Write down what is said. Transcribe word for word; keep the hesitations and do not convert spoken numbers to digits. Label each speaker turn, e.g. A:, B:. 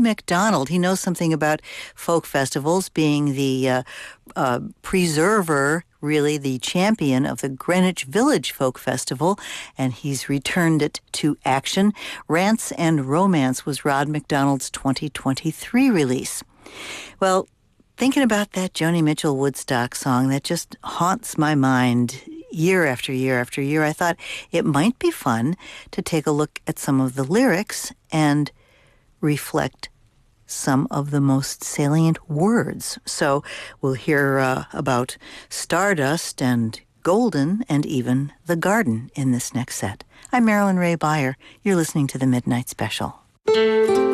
A: MacDonald, he knows something about folk festivals, being the uh, uh, preserver, really the champion of the Greenwich Village Folk Festival, and he's returned it to action. Rants and Romance was Rod MacDonald's twenty twenty-three release. Well, thinking about that Joni Mitchell Woodstock song, that just haunts my mind year after year after year, I thought it might be fun to take a look at some of the lyrics and reflect some of the most salient words. So we'll hear uh, about Stardust and Golden and even The Garden in this next set. I'm Marilyn Ray Beyer. You're listening to the Midnight Special.